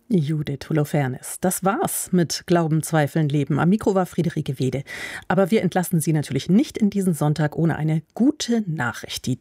Judith Holofernes. Das war's mit Glauben, Zweifeln, Leben. Am Mikro war Friederike Wede. Aber wir entlassen Sie natürlich nicht in diesen Sonntag ohne eine gute Nachricht. Die